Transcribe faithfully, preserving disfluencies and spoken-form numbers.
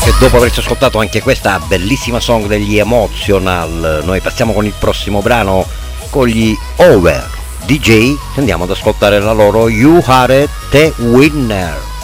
E dopo averci ascoltato anche questa bellissima song degli Emotional, noi passiamo con il prossimo brano, con gli Over D J, andiamo ad ascoltare la loro You Are the Winner.